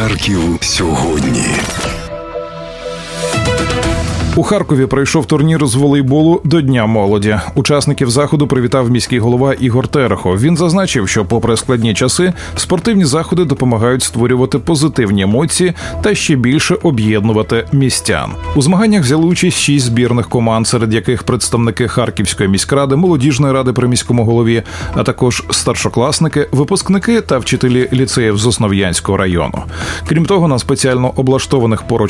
Харків сьогодні. У Харкові пройшов турнір з волейболу до Дня молоді. Учасників заходу привітав міський голова Ігор Терехов. Він зазначив, що попри складні часи, спортивні заходи допомагають створювати позитивні емоції та ще більше об'єднувати містян. У змаганнях взяли участь 6 збірних команд, серед яких представники Харківської міськради, молодіжної ради при міському голові, а також старшокласники, випускники та вчителі ліцеїв з Основ'янського району. Крім того, на спеціально облаштованих поруч